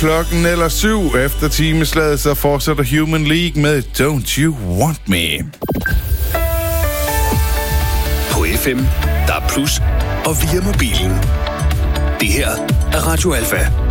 klokken eller 7 efter timeslaget, så fortsætter Human League med Don't You Want Me. På FM, der er Plus og via mobilen. Det her er Radio Alpha.